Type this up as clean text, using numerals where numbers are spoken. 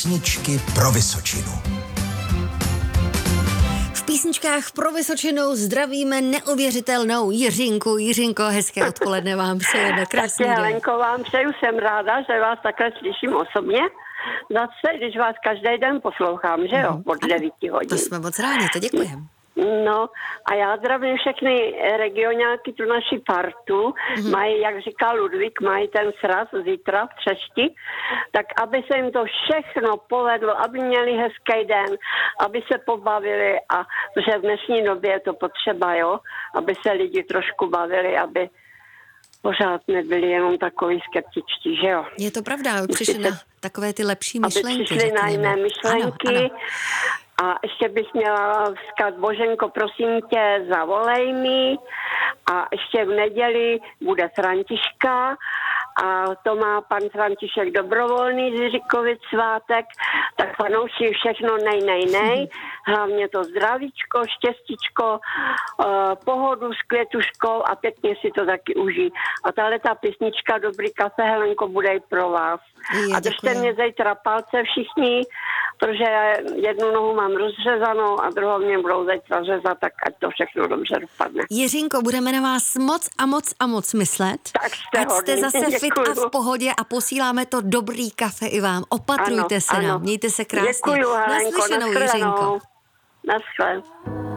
Písničky pro Vysočinu. V písničkách pro Vysočinu zdravíme neuvěřitelnou Jiřinku. Jiřinko, hezké odpoledne vám přejeme, krásný den. Helenko, vám přeju, jsem ráda, že vás takhle slyším osobně. Zase, když vás každý den poslouchám, že jo, od 9 hodin. To jsme moc rádi, to děkujeme. No a já zdravím všechny regionáky, tu naši partu, mají, jak říká Ludvík, mají ten sraz zítra v Třešti, tak aby se jim to všechno povedlo, aby měli hezký den, aby se pobavili a že v dnešní době je to potřeba, jo, aby se lidi trošku bavili, aby pořád nebyli jenom takový skeptičtí, že jo. Je to pravda, přišli na takové ty lepší myšlenky. Aby přišli na jiné myšlenky. Ano. A ještě bych měla vzkat, Boženko, prosím tě, zavolej mi. A ještě v neděli bude Františka a to má pan František Dobrovolný z Jiřikovic svátek, tak fanouši všechno nej. Hlavně to zdravíčko, štěstíčko, pohodu s květuškou a pěkně si to taky užij. A tahle ta písnička Dobrý kafe, Helenko, bude i pro vás. A držte mě zítra palce všichni, protože jednu nohu mám rozřezanou a druhou mě budou zítra řezat, tak ať to všechno dobře dopadne. Jiřinko, budeme na vás moc myslet. Tak jste zase fit a v pohodě a posíláme to dobrý kafe i vám. Opatrujte se nám, mějte se krásně. Děkuju, Helenko, Naslyšenou, Jiřinko. Naschle.